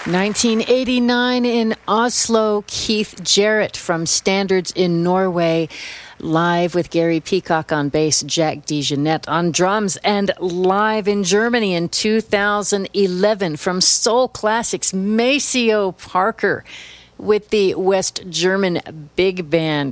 1989 in Oslo, Keith Jarrett from Standards in Norway, live with Gary Peacock on bass, Jack DeJohnette on drums, and live in Germany in 2011 from Soul Classics, Maceo Parker with the West German Big Band.